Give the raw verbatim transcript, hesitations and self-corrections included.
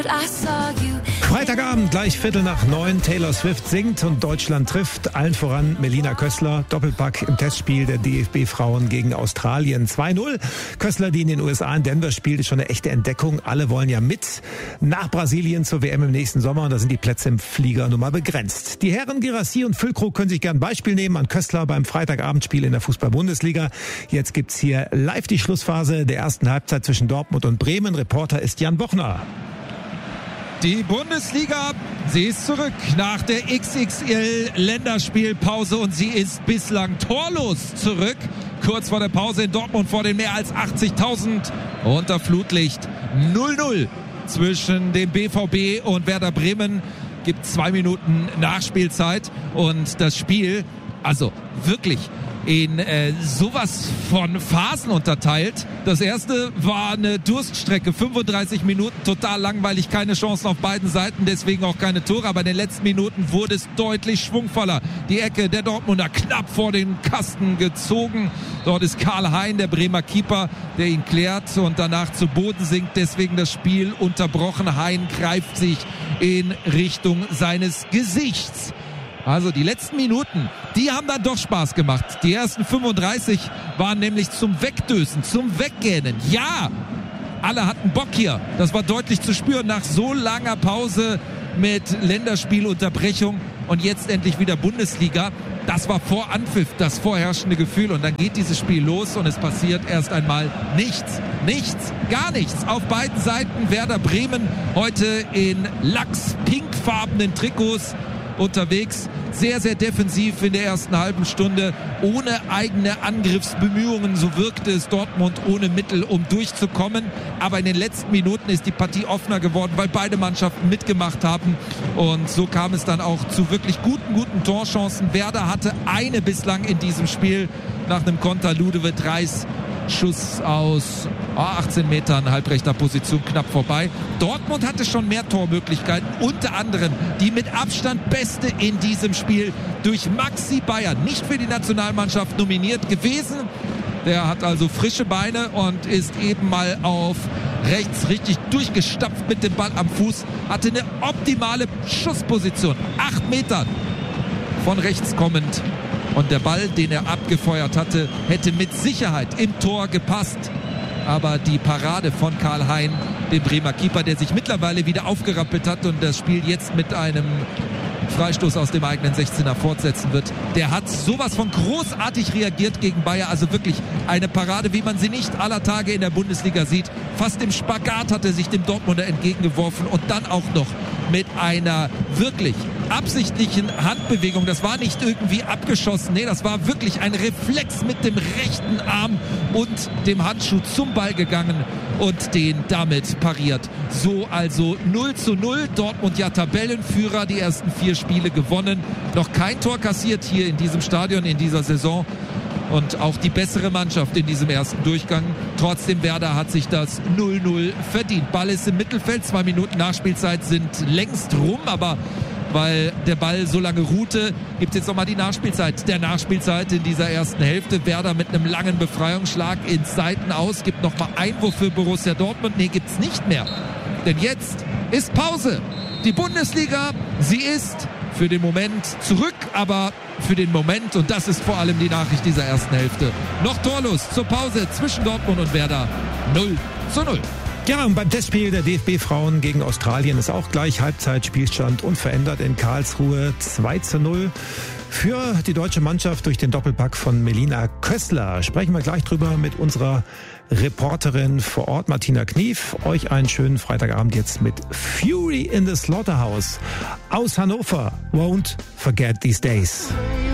Freitagabend, gleich Viertel nach neun. Taylor Swift singt und Deutschland trifft. Allen voran Melina Kössler. Doppelpack im Testspiel der D F B-Frauen gegen Australien. zwei null. Kössler, die in den U S A in Denver spielt, ist schon eine echte Entdeckung. Alle wollen ja mit nach Brasilien zur W M im nächsten Sommer. Und da sind die Plätze im Flieger nun mal begrenzt. Die Herren Girassi und Füllkrug können sich gern Beispiel nehmen an Kössler beim Freitagabendspiel in der Fußball-Bundesliga. Jetzt gibt's hier live die Schlussphase der ersten Halbzeit zwischen Dortmund und Bremen. Reporter ist Jan Bochner. Die Bundesliga, sie ist zurück nach der X X L-Länderspielpause und sie ist bislang torlos zurück. Kurz vor der Pause in Dortmund vor den mehr als achtzigtausend unter Flutlicht. null null zwischen dem B V B und Werder Bremen. Gibt zwei Minuten Nachspielzeit und das Spiel, also wirklich in äh, sowas von Phasen unterteilt. Das erste war eine Durststrecke, fünfunddreißig Minuten, total langweilig, keine Chancen auf beiden Seiten, deswegen auch keine Tore, aber in den letzten Minuten wurde es deutlich schwungvoller. Die Ecke der Dortmunder knapp vor den Kasten gezogen. Dort ist Karl Hein, der Bremer Keeper, der ihn klärt und danach zu Boden sinkt, deswegen das Spiel unterbrochen. Hein greift sich in Richtung seines Gesichts. Also die letzten Minuten, die haben dann doch Spaß gemacht. Die ersten fünfunddreißig waren nämlich zum Wegdösen, zum Weggähnen. Ja, alle hatten Bock hier. Das war deutlich zu spüren nach so langer Pause mit Länderspielunterbrechung und jetzt endlich wieder Bundesliga. Das war vor Anpfiff das vorherrschende Gefühl und dann geht dieses Spiel los und es passiert erst einmal nichts. Nichts, gar nichts. Auf beiden Seiten Werder Bremen heute in lachs-pinkfarbenen Trikots unterwegs, sehr, sehr defensiv in der ersten halben Stunde, ohne eigene Angriffsbemühungen, so wirkte es Dortmund ohne Mittel, um durchzukommen, aber in den letzten Minuten ist die Partie offener geworden, weil beide Mannschaften mitgemacht haben und so kam es dann auch zu wirklich guten, guten Torchancen. Werder hatte eine bislang in diesem Spiel nach einem Konter, Ludovic Reis, Schuss aus achtzehn Metern, halbrechter Position, knapp vorbei. Dortmund hatte schon mehr Tormöglichkeiten, unter anderem die mit Abstand beste in diesem Spiel durch Maxi Bayer, nicht für die Nationalmannschaft nominiert gewesen. Der hat also frische Beine und ist eben mal auf rechts richtig durchgestapft mit dem Ball am Fuß, hatte eine optimale Schussposition, acht Meter von rechts kommend. Und der Ball, den er abgefeuert hatte, hätte mit Sicherheit im Tor gepasst. Aber die Parade von Karl Hein, dem Bremer Keeper, der sich mittlerweile wieder aufgerappelt hat und das Spiel jetzt mit einem Freistoß aus dem eigenen sechzehner fortsetzen wird, der hat sowas von großartig reagiert gegen Bayer. Also wirklich eine Parade, wie man sie nicht aller Tage in der Bundesliga sieht. Fast im Spagat hat er sich dem Dortmunder entgegengeworfen und dann auch noch mit einer wirklich absichtlichen Handbewegung. Das war nicht irgendwie abgeschossen. Nee, das war wirklich ein Reflex mit dem rechten Arm und dem Handschuh zum Ball gegangen und den damit pariert. So also null zu null. Dortmund ja Tabellenführer, die ersten vier Spiele gewonnen. Noch kein Tor kassiert hier in diesem Stadion in dieser Saison. Und auch die bessere Mannschaft in diesem ersten Durchgang. Trotzdem, Werder hat sich das null null verdient. Ball ist im Mittelfeld. Zwei Minuten Nachspielzeit sind längst rum, aber weil der Ball so lange ruhte, gibt es jetzt nochmal die Nachspielzeit. Der Nachspielzeit in dieser ersten Hälfte. Werder mit einem langen Befreiungsschlag ins Seiten aus. Gibt nochmal Einwurf für Borussia Dortmund. Nee, gibt's nicht mehr. Denn jetzt ist Pause. Die Bundesliga, sie ist für den Moment zurück, aber für den Moment, und das ist vor allem die Nachricht dieser ersten Hälfte, noch torlos zur Pause zwischen Dortmund und Werder. null zu null. Ja, und beim Testspiel der D F B-Frauen gegen Australien ist auch gleich Halbzeitspielstand unverändert in Karlsruhe. zwei zu null für die deutsche Mannschaft durch den Doppelpack von Melina Kössler. Sprechen wir gleich drüber mit unserer Reporterin vor Ort, Martina Knief. Euch einen schönen Freitagabend jetzt mit Fury in the Slaughterhouse aus Hannover. Won't forget these days.